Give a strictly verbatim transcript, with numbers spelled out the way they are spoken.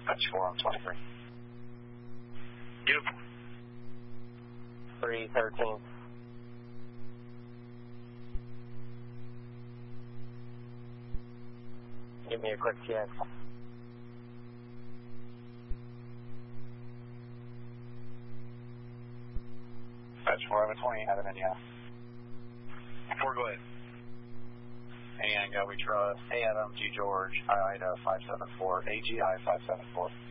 That's four on twenty-three. You. three thirteen. Give me a quick T X. That's four over twenty, have it in, yeah. Four, go ahead. And go, we trust A Adam, G George, I Ida five seven four, A G I five seven four.